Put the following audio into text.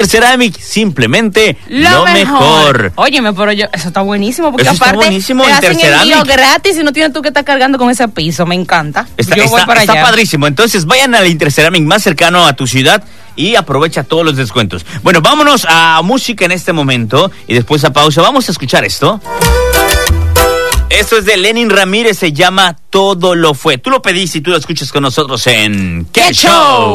Interceramic, simplemente lo mejor. Óyeme, pero eso está buenísimo, porque eso aparte buenísimo, te hacen envío gratis y no tienes tú que estar cargando con ese piso. Me encanta. Está padrísimo. Entonces vayan al Interceramic más cercano a tu ciudad y aprovecha todos los descuentos. Bueno, vámonos a música en este momento y después a pausa. Vamos a escuchar esto. Esto es de Lenin Ramírez, se llama Todo lo Fue. Tú lo pedís y tú lo escuchas con nosotros en ¿Qué Show?